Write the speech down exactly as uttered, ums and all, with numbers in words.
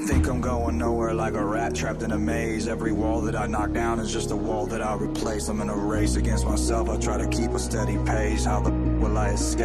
think I'm going nowhere, like a rat trapped in a maze. Every wall that I knock down is just a wall that I replace. I'm in a race against myself, I try to keep a steady pace. How the will I escape?